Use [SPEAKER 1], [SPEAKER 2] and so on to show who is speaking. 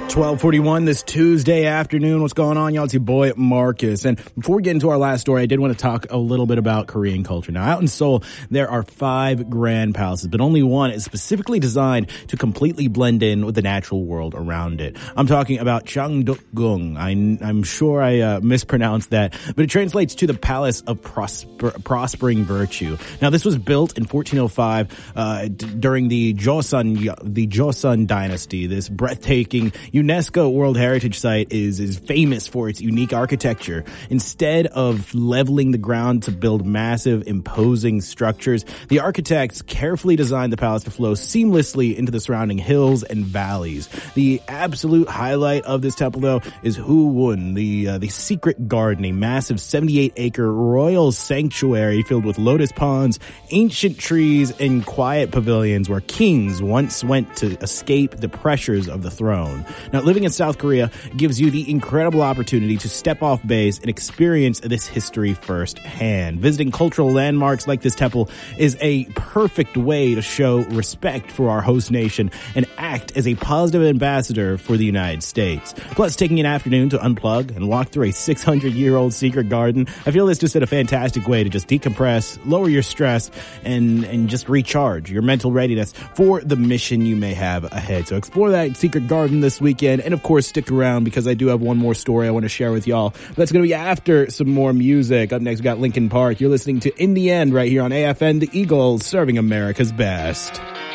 [SPEAKER 1] 12:41 this Tuesday afternoon. What's going on, y'all? It's your boy Marcus. And before we get into our last story, I did want to talk a little bit about Korean culture. Now, out in Seoul, there are 5 grand palaces, but only one is specifically designed to completely blend in with the natural world around it. I'm talking about Changdeokgung. I'm sure I mispronounced that, but it translates to the Palace of Prospering Virtue. Now, this was built in 1405 during the Joseon dynasty. This breathtaking UNESCO World Heritage Site is famous for its unique architecture. Instead of leveling the ground to build massive, imposing structures, the architects carefully designed the palace to flow seamlessly into the surrounding hills and valleys. The absolute highlight of this temple, though, is Hwon, the secret garden, a massive 78-acre royal sanctuary filled with lotus ponds, ancient trees, and quiet pavilions where kings once went to escape the pressures of the throne. Now, living in South Korea gives you the incredible opportunity to step off base and experience this history firsthand. Visiting cultural landmarks like this temple is a perfect way to show respect for our host nation and act as a positive ambassador for the United States. Plus, taking an afternoon to unplug and walk through a 600-year-old secret garden, I feel this just a fantastic way to just decompress, lower your stress, and just recharge your mental readiness for the mission you may have ahead. So explore that secret garden this weekend, and of course stick around because I do have one more story I want to share with y'all. That's going to be after some more music. Up next we got Linkin Park. You're listening to In the End right here on AFN, the Eagles, serving America's best.